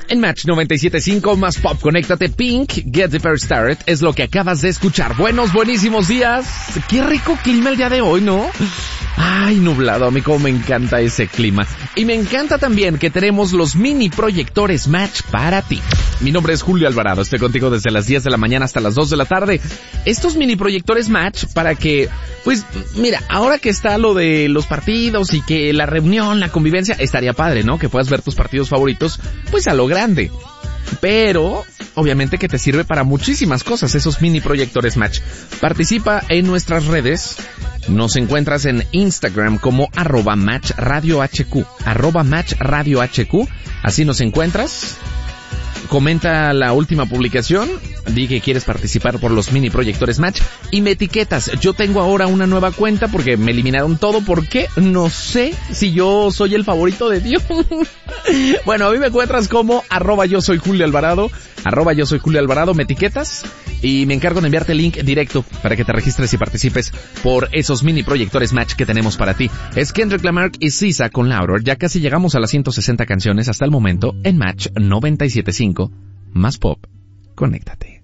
En Match 97.5 más pop, conéctate. Pink, Get the Fair Started, es lo que acabas de escuchar. Buenísimos días. Qué rico clima el día de hoy, ¿no? Ay, nublado, a mí como me encanta ese clima. Y me encanta también que tenemos los mini proyectores Match para ti. Mi nombre es Julio Alvarado, estoy contigo desde las 10 de la mañana hasta las 2 de la tarde. Estos mini proyectores Match para que, pues, mira, ahora que está lo de los partidos y que la reunión, la convivencia, estaría padre, ¿no? Que puedas ver tus partidos favoritos, pues a lo grande. Pero, obviamente que te sirve para muchísimas cosas esos mini proyectores Match. Participa en nuestras redes. Nos encuentras en Instagram como @MatchRadioHQ, @MatchRadioHQ. Así nos encuentras. Comenta la última publicación, di que quieres participar por los mini proyectores Match y me etiquetas. Yo tengo ahora una nueva cuenta porque me eliminaron todo. ¿Por qué? No sé si yo soy el favorito de Dios. Bueno, a mí me encuentras como @yo soy Julio Alvarado, @yo soy Julio Alvarado, me etiquetas y me encargo de enviarte el link directo para que te registres y participes por esos mini proyectores Match que tenemos para ti. Es Kendrick Lamar y SZA con Louder. Ya casi llegamos a las 160 canciones hasta el momento en Match 97.5. Más pop, conéctate.